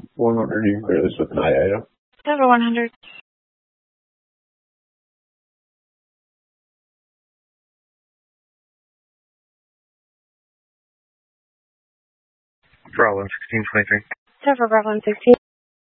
100, you can clear this with an item. Over 100. Bravo 1623. Over Bravo 16.